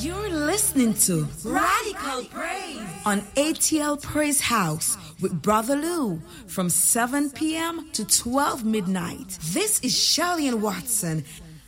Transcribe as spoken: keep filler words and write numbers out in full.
You're listening to Radical Praise on A T L Praise House with Brother Lou from seven p.m. to twelve midnight. This is Shelley and Watson,